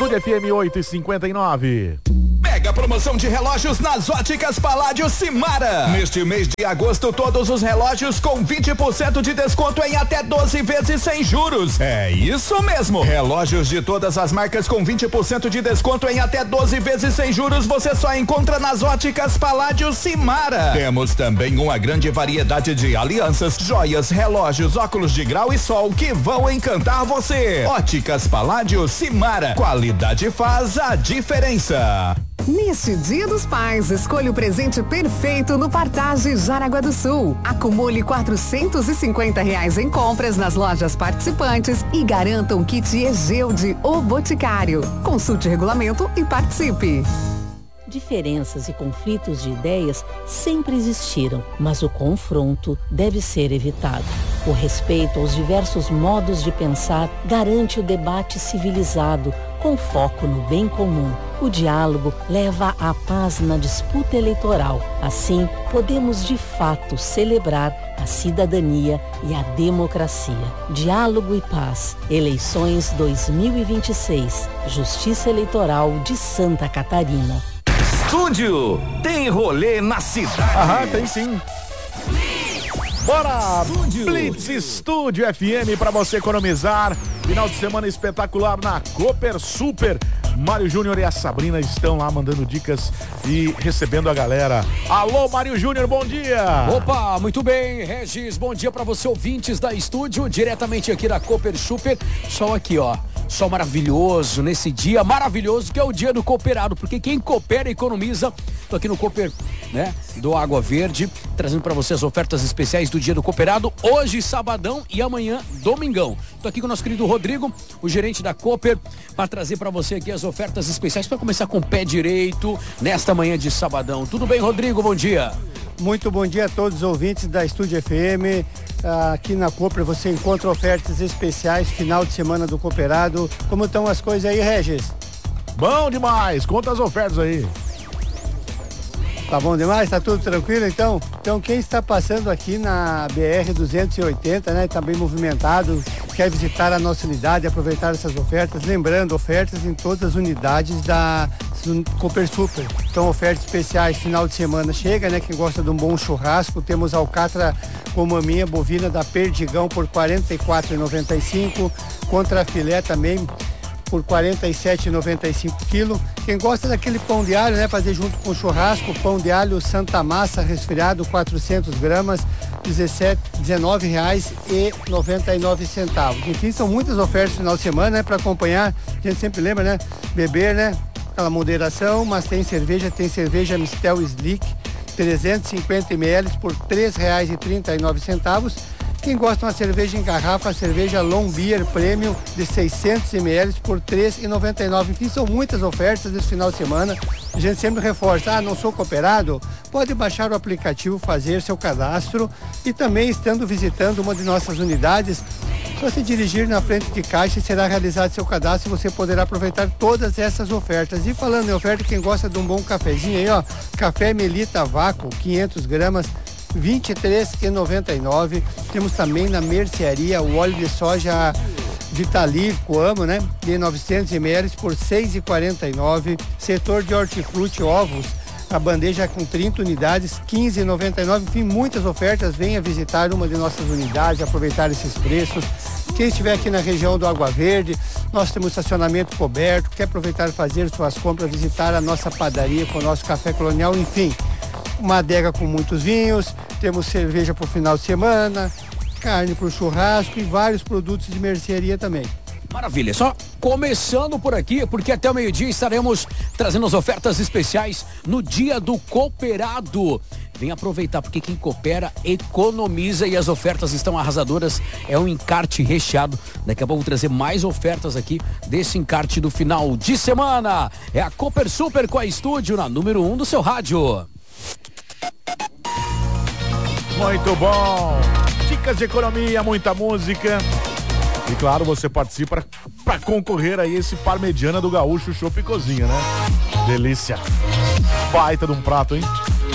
Estúdio FM 8h59. Mega promoção de relógios nas Óticas Paládio Simara. Neste mês de agosto, todos os relógios com 20% de desconto em até 12 vezes sem juros. É isso mesmo. Relógios de todas as marcas com 20% de desconto em até 12 vezes sem juros você só encontra nas Óticas Paládio Simara. Temos também uma grande variedade de alianças, joias, relógios, óculos de grau e sol que vão encantar você. Óticas Paládio Simara. Qualidade faz a diferença. Neste Dia dos Pais, escolha o presente perfeito no Partage Jaraguá do Sul. Acumule R$450 em compras nas lojas participantes e garanta um kit Egeu de O Boticário. Consulte o regulamento e participe. Diferenças e conflitos de ideias sempre existiram, mas o confronto deve ser evitado. O respeito aos diversos modos de pensar garante o debate civilizado, com foco no bem comum. O diálogo leva à paz na disputa eleitoral. Assim, podemos de fato celebrar a cidadania e a democracia. Diálogo e paz. Eleições 2026. Justiça Eleitoral de Santa Catarina. Estúdio, tem rolê na cidade. Aham, tem sim. Bora! Blitz Estúdio FM para você economizar. Final de semana espetacular na Cooper Super. Mário Júnior e a Sabrina estão lá mandando dicas e recebendo a galera. Alô, Mário Júnior, bom dia! Opa, muito bem, Regis, bom dia para você, ouvintes da Estúdio, diretamente aqui da Cooper Super. Sol aqui, ó. Sol maravilhoso nesse dia maravilhoso que é o dia do cooperado, porque quem coopera economiza. Tô aqui no Cooper, né, do Água Verde, trazendo para você as ofertas especiais do dia do cooperado, hoje sabadão e amanhã domingão. Tô aqui com o nosso querido Rodrigo, o gerente da Cooper, para trazer para você aqui as ofertas especiais para começar com o pé direito nesta manhã de sabadão. Tudo bem, Rodrigo? Bom dia. Muito bom dia a todos os ouvintes da Estúdio FM. Aqui na Cooper você encontra ofertas especiais, final de semana do cooperado. Como estão as coisas aí, Regis? Bom demais, conta as ofertas aí. Tá bom demais? Tá tudo tranquilo então? Então quem está passando aqui na BR-280, né, tá bem movimentado, quer visitar a nossa unidade, aproveitar essas ofertas, lembrando, ofertas em todas as unidades da Cooper Super. Então ofertas especiais, final de semana chega, né, quem gosta de um bom churrasco, temos alcatra com maminha bovina da Perdigão por R$ 44,95, contra filé também por R$ 47,95 quilo. Quem gosta daquele pão de alho, né, fazer junto com o churrasco, pão de alho Santa Massa resfriado 400 gramas, R$ 19,99. Enfim, são muitas ofertas no final de semana, né, para acompanhar. A gente sempre lembra, né, beber, né, aquela moderação, mas tem cerveja Mistel Slick 350 ml por R$ 3,39. Quem gosta de uma cerveja em garrafa, a cerveja Long Beer Premium de 600 ml por R$ 3,99. Enfim, são muitas ofertas desse final de semana. A gente sempre reforça, não sou cooperado? Pode baixar o aplicativo, fazer seu cadastro e também estando visitando uma de nossas unidades, só se dirigir na frente de caixa será realizado seu cadastro e você poderá aproveitar todas essas ofertas. E falando em oferta, quem gosta de um bom cafezinho aí, ó, café Melita Vácuo, 500 gramas, R$ 23,99. Temos também na mercearia o óleo de soja Vitali Coamo, né, de 900 ml por R$ 6,49. Setor de hortifruti ovos, a bandeja com 30 unidades, R$ 15,99. Enfim, muitas ofertas. Venha visitar uma de nossas unidades, aproveitar esses preços. Quem estiver aqui na região do Água Verde, nós temos estacionamento coberto, quer aproveitar e fazer suas compras, visitar a nossa padaria com o nosso café colonial, enfim, uma adega com muitos vinhos, temos cerveja para o final de semana, carne para o churrasco e vários produtos de mercearia também. Maravilha, só começando por aqui, porque até o meio-dia estaremos trazendo as ofertas especiais no dia do cooperado. Vem aproveitar, porque quem coopera economiza e as ofertas estão arrasadoras. É um encarte recheado. Daqui a pouco vou trazer mais ofertas aqui desse encarte do final de semana. É a Cooper Super com a Estúdio na número 1 do seu rádio. Muito bom. Dicas de economia, muita música. E claro, você participa para concorrer aí esse Parmegiana do Gaúcho Chopp e Cozinha, né? Delícia. Baita de um prato, hein?